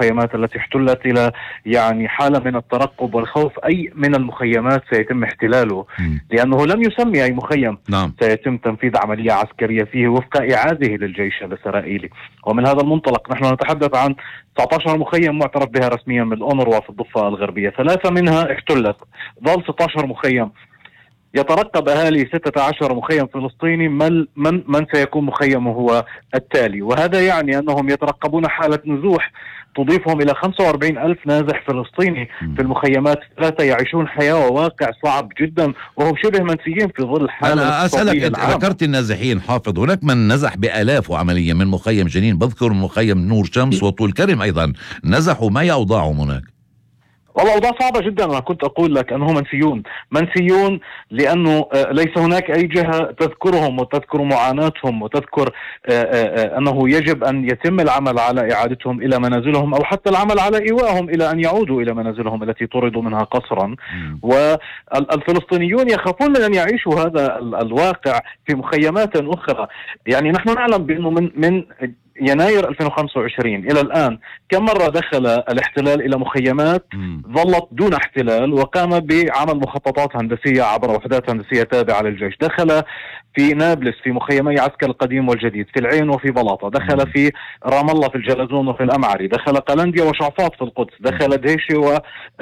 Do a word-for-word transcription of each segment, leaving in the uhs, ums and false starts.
المخيمات التي احتلت إلى يعني حالة من الترقب والخوف. أي من المخيمات سيتم احتلاله م. لأنه لم يسمي أي مخيم نعم. سيتم تنفيذ عملية عسكرية فيه وفق إعادة للجيش الإسرائيلي. ومن هذا المنطلق نحن نتحدث عن تسعة عشر مخيم معترف بها رسميا من الأونروا في الضفة الغربية، ثلاثة منها احتلت، ظل ستة عشر مخيم. يترقب أهالي ستة عشر مخيم فلسطيني من, من, من سيكون مخيمه هو التالي، وهذا يعني أنهم يترقبون حالة نزوح تضيفهم إلى خمسة وأربعين ألف نازح فلسطيني في المخيمات الثلاثة، يعيشون حياة وواقع صعب جدا وهم شبه منسيين في ظل حالة. أنا أسألك، ذكرت النازحين حافظ، هناك من نزح بآلاف عمليا من مخيم جنين، بذكر مخيم نور شمس وطول كرم أيضا نزحوا. ما أوضاعهم هناك؟ والله أوضاع صعبة جدا. أنا كنت أقول لك أنهم منسيون منسيون لأنه ليس هناك أي جهة تذكرهم وتذكر معاناتهم وتذكر أنه يجب أن يتم العمل على إعادتهم إلى منازلهم أو حتى العمل على إيواهم إلى أن يعودوا إلى منازلهم التي طردوا منها قسرا. والفلسطينيون يخافون من أن يعيشوا هذا الواقع في مخيمات أخرى. يعني نحن نعلم بأنه من من يناير ألفين وخمسة وعشرين إلى الآن كم مرة دخل الاحتلال إلى مخيمات ظلت دون احتلال وقام بعمل مخططات هندسية عبر وحدات هندسية تابعة للجيش. دخل في نابلس في مخيمي عسكر القديم والجديد، في العين وفي بلاطة، دخل في رام الله في الجلزون وفي الأمعري، دخل قلنديا وشعفاط في القدس، دخل دهيشة و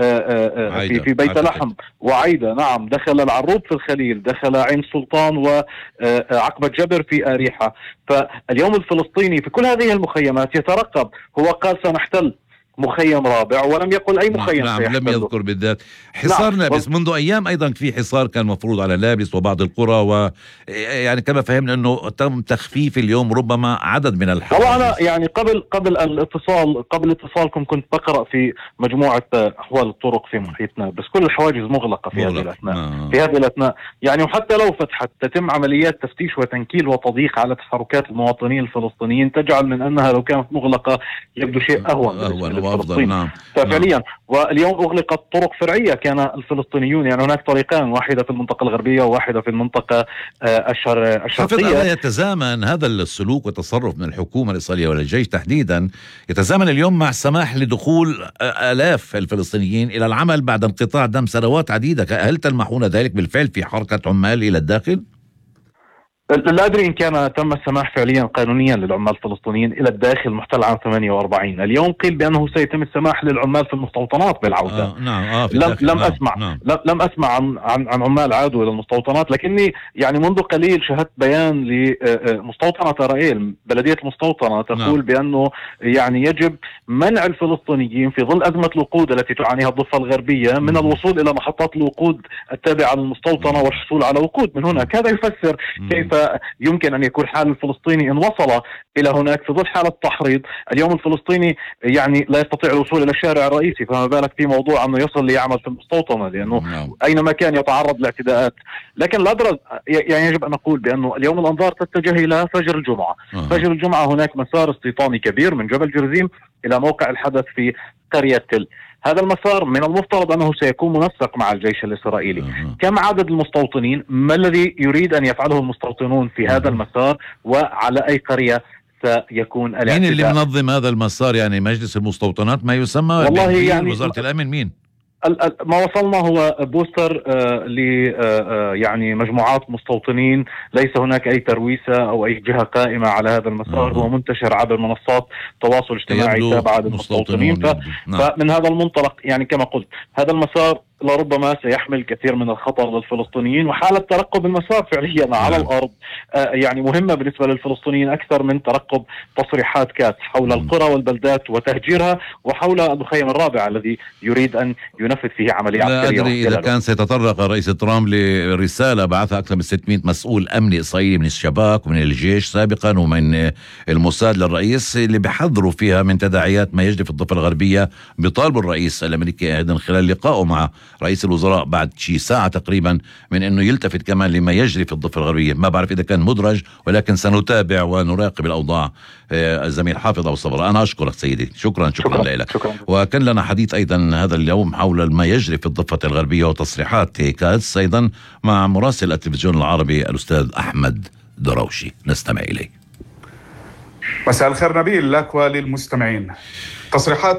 في في بيت لحم وعيدة، نعم، دخل العروب في الخليل، دخل عين سلطان وعقبة جبر في أريحة. فاليوم الفلسطيني في كل هذه المخيمات يترقب، هو قال سنحتل مخيم رابع ولم يقل أي مخيم. نعم، لم يذكر بالذات. حصار نعم. نابلس منذ أيام أيضا في حصار كان مفروض على نابلس وبعض القرى، ويعني كما فهمنا أنه تم تخفيف اليوم ربما عدد من الحوادث. والله أنا يعني قبل قبل الاتصال قبل اتصالكم كنت بقرأ في مجموعة أحوال الطرق في محيط نابلس، كل الحواجز مغلقة في هذه الأثناء آه. في هذه الأثناء يعني، وحتى لو فتحت تتم عمليات تفتيش وتنكيل وتضييق على تحركات المواطنين الفلسطينيين، تجعل من أنها لو كانت مغلقة يبدو شيء أهون, أهون أفضل. نعم. ففعليا نعم. واليوم أغلقت طرق فرعية كان الفلسطينيون، يعني هناك طريقان، واحدة في المنطقة الغربية وواحدة في المنطقة الشرقية. حفظ ألا يتزامن هذا السلوك والتصرف من الحكومة الإسرائيلية ولا الجيش تحديدا، يتزامن اليوم مع السماح لدخول آلاف الفلسطينيين إلى العمل بعد انقطاع دم سنوات عديدة؟ هل تلمحون ذلك بالفعل في حركة عمال إلى الداخل؟ لا أدري إن كان تم السماح فعليا قانونيا للعمال الفلسطينيين إلى الداخل محتل عام ثمانية وأربعين. اليوم قيل بأنه سيتم السماح للعمال في المستوطنات بالعودة. آه نعم. آه لم, لم نعم. أسمع نعم. لم أسمع عن, عن, عن عمال عادوا إلى المستوطنات، لكني يعني منذ قليل شاهدت بيان لمستوطنة رائيل، بلدية المستوطنة، تقول نعم. بأنه يعني يجب منع الفلسطينيين في ظل أزمة الوقود التي تعانيها الضفة الغربية من الوصول إلى محطات الوقود التابعة للمستوطنة والحصول على وقود من هناك. هذا يفسر كيف يمكن أن يكون حال الفلسطيني إن وصل إلى هناك في ظل حالة تحريض. اليوم الفلسطيني يعني لا يستطيع الوصول إلى الشارع الرئيسي، فما بالك في موضوع أنه يصل ليعمل في المستوطنة، لأنه أينما كان يتعرض لاعتداءات. لكن لا أدرى، يعني يجب أن نقول بأنه اليوم الأنظار تتجه إلى فجر الجمعة. أه. فجر الجمعة هناك مسار استيطاني كبير من جبل جرزيم إلى موقع الحدث في قرية تل. هذا المسار من المفترض أنه سيكون منسق مع الجيش الإسرائيلي. أه. كم عدد المستوطنين؟ ما الذي يريد أن يفعله المستوطنون في أه. هذا المسار؟ وعلى أي قرية سيكون الاعتداء؟ مين اللي منظم هذا المسار؟ يعني مجلس المستوطنات ما يسمى؟ والله يعني وزارة الأمن مين؟ ما وصلنا هو بوستر آه ل آه يعني مجموعات مستوطنين، ليس هناك أي ترويسة أو أي جهة قائمة على هذا المسار. آه. هو منتشر عبر منصات تواصل اجتماعي تابعة للمستوطنين. ف... نعم. فمن هذا المنطلق يعني كما قلت هذا المسار لربما سيحمل كثير من الخطر للفلسطينيين، وحالة ترقب المسار فعليا نعم. على الأرض آه يعني مهمة بالنسبة للفلسطينيين أكثر من ترقب تصريحات كاس حول م. القرى والبلدات وتهجيرها، وحول المخيم الرابع الذي يريد أن ينفذ فيه عملية عسكرية. لا أدري إذا كان سيتطرق الرئيس ترامب لرسالة بعثها أكثر من ستمائة مسؤول أمني إسرائيلي من الشباك ومن الجيش سابقا ومن الموساد للرئيس، اللي بيحذروا فيها من تداعيات ما يجري في الضفة الغربية. بيطالب الرئيس الأمريكي أيضا خلال لقائه مع رئيس الوزراء بعد شي ساعة تقريبا من أنه يلتفت كمان لما يجري في الضفة الغربية. ما بعرف إذا كان مدرج، ولكن سنتابع ونراقب الأوضاع. الزميل حافظ أبو صبرا، أنا أشكرك سيدي، شكرا شكرا, شكرا لك. وكان لنا حديث أيضا هذا اليوم حول ما يجري في الضفة الغربية وتصريحات كاس أيضا مع مراسل التلفزيون العربي الأستاذ أحمد دروشي، نستمع إليه. مساء الخير نبيل لك وللمستمعين. تصريحات